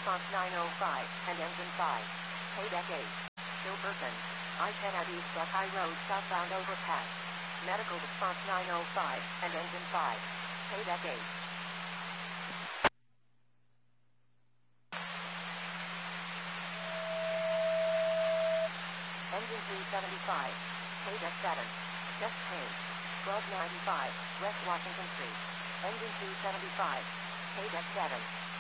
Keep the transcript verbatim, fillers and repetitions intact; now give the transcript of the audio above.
response nine oh five, and engine five. Paydeck eight. Gilberton. I ten at East Buckeye Road southbound overpass. Medical response nine oh five, and engine five. Paydeck eight. Engine three seventy-five. Paydeck seven. Chest pain. twelve ninety-five, West Washington Street. Engine two seventy-five. Paydeck seven.